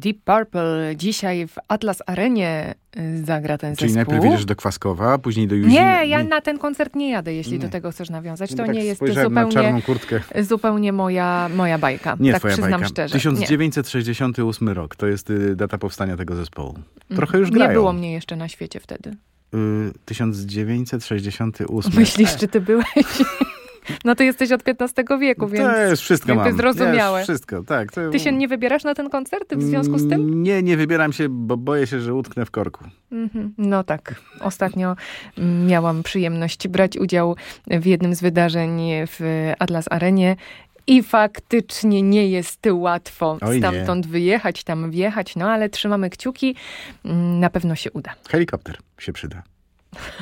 Deep Purple. Dzisiaj w Atlas Arenie zagra ten zespół. Czyli najpierw jedziesz do Kwaskowa, później do Józina. Nie, ja na ten koncert nie jadę, jeśli do tego chcesz nawiązać. To tak nie jest na czarną kurtkę. zupełnie moja bajka. Nie tak twoja przyznam bajka. szczerze. 1968 rok. To jest data powstania tego zespołu. Trochę już grają. Nie było mnie jeszcze na świecie wtedy. 1968. Myślisz, czy ty byłeś? No ty jesteś od XV wieku, więc to jest wszystko mam. zrozumiałe. Jest wszystko, tak. Ty się nie wybierasz na ten koncert w związku z tym? Nie wybieram się, bo boję się, że utknę w korku. No tak. Ostatnio miałam przyjemność brać udział w jednym z wydarzeń w Atlas Arenie. I faktycznie nie jest łatwo stamtąd wyjechać, tam wjechać, no ale trzymamy kciuki, na pewno się uda. Helikopter się przyda.